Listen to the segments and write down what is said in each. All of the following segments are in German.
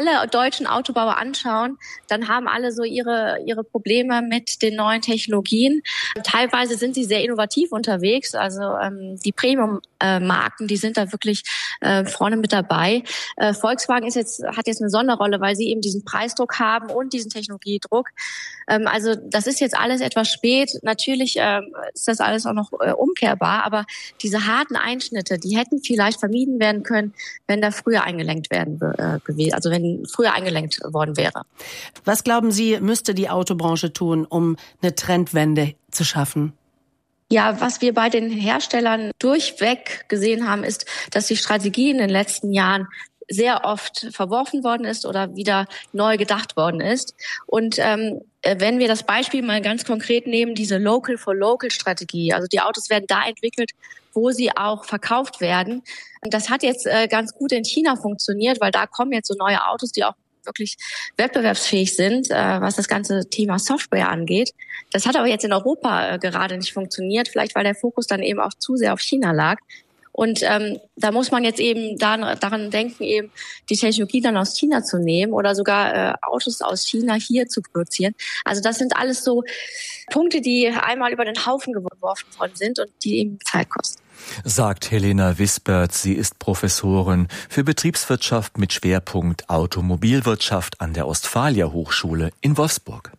alle deutschen Autobauer anschauen, dann haben alle so ihre Probleme mit den neuen Technologien. Teilweise sind sie sehr innovativ unterwegs. Also die Premium-Marken, die sind da wirklich vorne mit dabei. Volkswagen hat jetzt eine Sonderrolle, weil sie eben diesen Preisdruck haben und diesen Technologiedruck. Also das ist jetzt alles etwas spät. Natürlich ist das alles auch noch umkehrbar, aber diese harten Einschnitte, die hätten vielleicht vermieden werden können, wenn da früher eingelenkt wenn früher eingelenkt worden wäre. Was glauben Sie, müsste die Autobranche tun, um eine Trendwende zu schaffen? Ja, was wir bei den Herstellern durchweg gesehen haben, ist, dass die Strategie in den letzten Jahren sehr oft verworfen worden ist oder wieder neu gedacht worden ist. Und wenn wir das Beispiel mal ganz konkret nehmen, diese Local-for-Local-Strategie, also die Autos werden da entwickelt, wo sie auch verkauft werden. Und das hat jetzt ganz gut in China funktioniert, weil da kommen jetzt so neue Autos, die auch wirklich wettbewerbsfähig sind, was das ganze Thema Software angeht. Das hat aber jetzt in Europa gerade nicht funktioniert, vielleicht weil der Fokus dann eben auch zu sehr auf China lag. Und da muss man jetzt eben daran denken, eben die Technologie dann aus China zu nehmen oder sogar Autos aus China hier zu produzieren. Also das sind alles so Punkte, die einmal über den Haufen geworfen worden sind und die eben Zeit kosten. Sagt Helena Wisbert. Sie ist Professorin für Betriebswirtschaft mit Schwerpunkt Automobilwirtschaft an der Ostfalia Hochschule in Wolfsburg.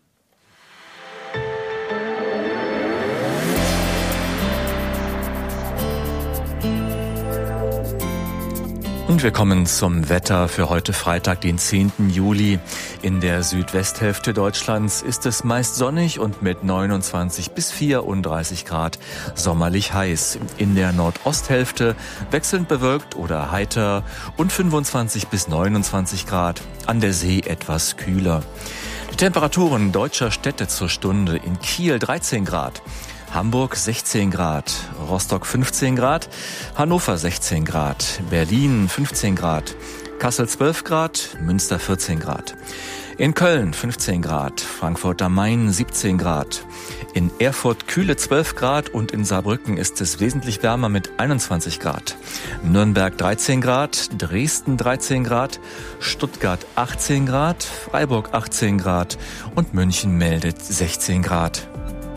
Und wir kommen zum Wetter für heute Freitag, den 10. Juli. In der Südwesthälfte Deutschlands ist es meist sonnig und mit 29 bis 34 Grad sommerlich heiß. In der Nordosthälfte wechselnd bewölkt oder heiter und 25 bis 29 Grad. An der See etwas kühler. Die Temperaturen deutscher Städte zur Stunde: in Kiel 13 Grad. Hamburg 16 Grad, Rostock 15 Grad, Hannover 16 Grad, Berlin 15 Grad, Kassel 12 Grad, Münster 14 Grad. In Köln 15 Grad, Frankfurt am Main 17 Grad, in Erfurt kühle 12 Grad und in Saarbrücken ist es wesentlich wärmer mit 21 Grad. Nürnberg 13 Grad, Dresden 13 Grad, Stuttgart 18 Grad, Freiburg 18 Grad und München meldet 16 Grad.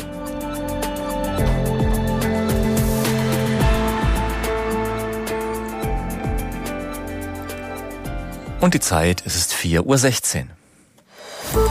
Und die Zeit, es ist 4:16 Uhr.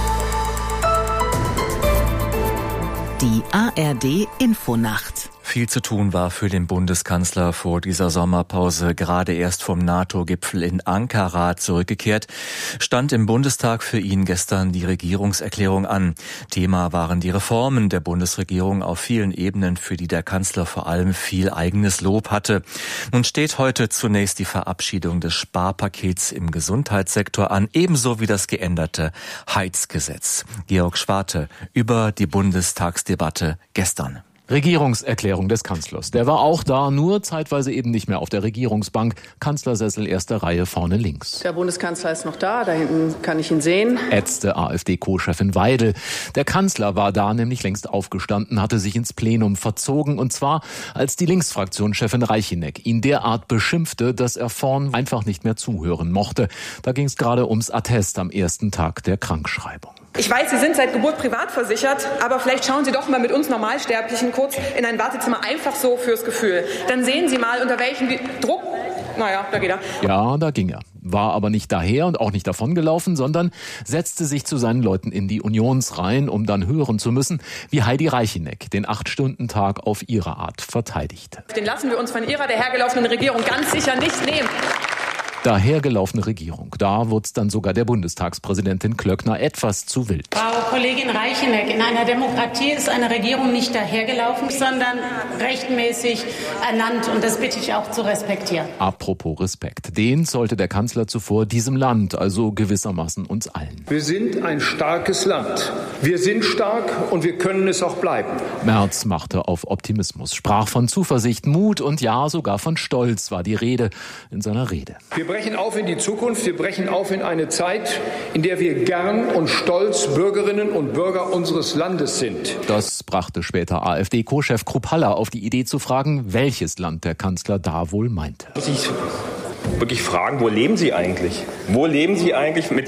Die ARD-Infonacht. Viel zu tun war für den Bundeskanzler vor dieser Sommerpause. Gerade erst vom NATO-Gipfel in Ankara zurückgekehrt, stand im Bundestag für ihn gestern die Regierungserklärung an. Thema waren die Reformen der Bundesregierung auf vielen Ebenen, für die der Kanzler vor allem viel eigenes Lob hatte. Nun steht heute zunächst die Verabschiedung des Sparpakets im Gesundheitssektor an, ebenso wie das geänderte Heizgesetz. Georg Schwarte über die Bundestagsdebatte gestern. Regierungserklärung des Kanzlers. Der war auch da, nur zeitweise eben nicht mehr auf der Regierungsbank. Kanzlersessel erste Reihe vorne links. Der Bundeskanzler ist noch da hinten kann ich ihn sehen. Ätzte AfD-Co-Chefin Weidel. Der Kanzler war da nämlich längst aufgestanden, hatte sich ins Plenum verzogen. Und zwar, als die Linksfraktionschefin Reicheneck ihn derart beschimpfte, dass er vorn einfach nicht mehr zuhören mochte. Da ging es gerade ums Attest am ersten Tag der Krankschreibung. Ich weiß, Sie sind seit Geburt privat versichert, aber vielleicht schauen Sie doch mal mit uns Normalsterblichen kurz in ein Wartezimmer, einfach so fürs Gefühl. Dann sehen Sie mal, unter welchem Druck... Naja, da geht er. Ja, da ging er. War aber nicht daher und auch nicht davongelaufen, sondern setzte sich zu seinen Leuten in die Unionsreihen, um dann hören zu müssen, wie Heidi Reicheneck den 8-Stunden-Tag auf ihre Art verteidigte. Den lassen wir uns von Ihrer dahergelaufenen Regierung ganz sicher nicht nehmen. Dahergelaufene Regierung. Da wurde es dann sogar der Bundestagspräsidentin Klöckner etwas zu wild. Frau Kollegin Reicheneck, in einer Demokratie ist eine Regierung nicht dahergelaufen, sondern rechtmäßig ernannt. Und das bitte ich auch zu respektieren. Apropos Respekt. Den zollte der Kanzler zuvor diesem Land, also gewissermaßen uns allen. Wir sind ein starkes Land. Wir sind stark und wir können es auch bleiben. Merz machte auf Optimismus, sprach von Zuversicht, Mut und ja, sogar von Stolz war die Rede in seiner Rede. Wir brechen auf in die Zukunft, wir brechen auf in eine Zeit, in der wir gern und stolz Bürgerinnen und Bürger unseres Landes sind. Das brachte später AfD-Co-Chef Krupp-Haller auf die Idee zu fragen, welches Land der Kanzler da wohl meinte. Muss ich wirklich fragen, wo leben Sie eigentlich? Wo leben Sie eigentlich mit